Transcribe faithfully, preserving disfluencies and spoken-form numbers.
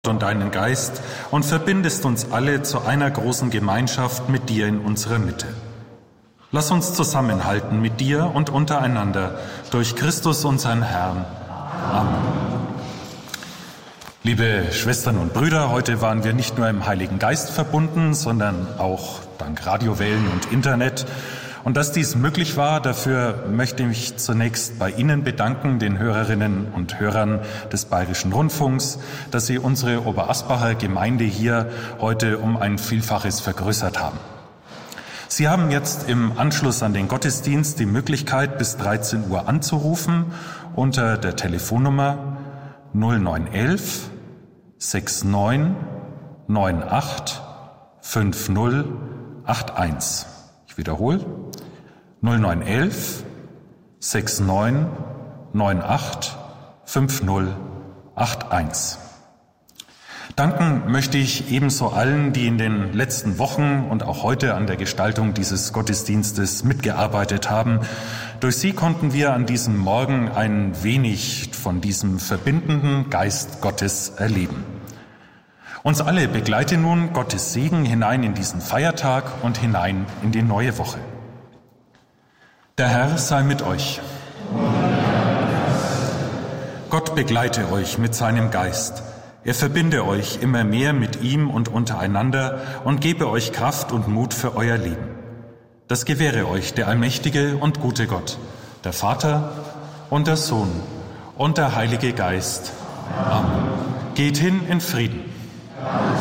und deinen Geist und verbindest uns alle zu einer großen Gemeinschaft mit dir in unserer Mitte. Lass uns zusammenhalten mit dir und untereinander durch Christus unseren Herrn. Amen. Liebe Schwestern und Brüder, heute waren wir nicht nur im Heiligen Geist verbunden, sondern auch dank Radiowellen und Internet. Und dass dies möglich war, dafür möchte ich mich zunächst bei Ihnen bedanken, den Hörerinnen und Hörern des Bayerischen Rundfunks, dass Sie unsere Oberasbacher Gemeinde hier heute um ein Vielfaches vergrößert haben. Sie haben jetzt im Anschluss an den Gottesdienst die Möglichkeit, bis dreizehn Uhr anzurufen unter der Telefonnummer null neun elf neunundsechzig neunundachtzig fünfzig einundachtzig. Ich wiederhole, null neun elf neunundsechzig neunundachtzig fünfzig einundachtzig. Danken möchte ich ebenso allen, die in den letzten Wochen und auch heute an der Gestaltung dieses Gottesdienstes mitgearbeitet haben. Durch sie konnten wir an diesem Morgen ein wenig von diesem verbindenden Geist Gottes erleben. Uns alle begleite nun Gottes Segen hinein in diesen Feiertag und hinein in die neue Woche. Der Herr sei mit euch. Gott begleite euch mit seinem Geist. Er verbinde euch immer mehr mit ihm und untereinander und gebe euch Kraft und Mut für euer Leben. Das gewähre euch der allmächtige und gute Gott, der Vater und der Sohn und der Heilige Geist. Amen. Geht hin in Frieden.